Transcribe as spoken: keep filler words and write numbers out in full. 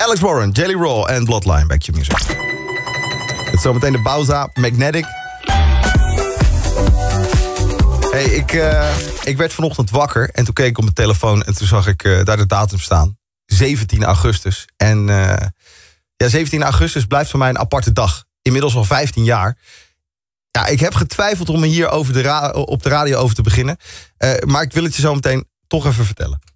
Alex Warren, Jelly Roll en Bloodline, Back to Music. Het zometeen de Bauza, Magnetic. Hey, ik, uh, ik werd vanochtend wakker en toen keek ik op mijn telefoon en toen zag ik uh, daar de datum staan. zeventien augustus. En uh, ja, zeventien augustus blijft voor mij een aparte dag. Inmiddels al vijftien jaar. Ja, ik heb getwijfeld om hier over de ra- op de radio over te beginnen. Uh, maar ik wil het je zo meteen toch even vertellen.